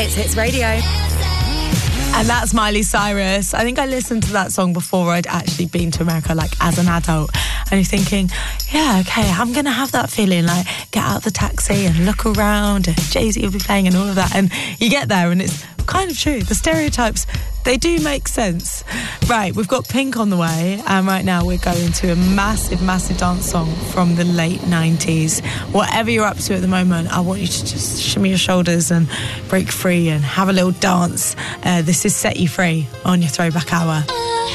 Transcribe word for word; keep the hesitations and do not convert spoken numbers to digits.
It's Hits Radio. And that's Miley Cyrus. I think I listened to that song before I'd actually been to America, like as an adult. And you're thinking, yeah, okay, I'm going to have that feeling, like get out of the taxi and look around and Jay-Z will be playing and all of that. And you get there and it's kind of true. The stereotypes, they do make sense. Right, we've got Pink on the way. And right now we're going to a massive, massive dance song from the late nineties. Whatever you're up to at the moment, I want you to just shimmy your shoulders and break free and have a little dance. Uh, this is Set You Free on your Throwback Hour.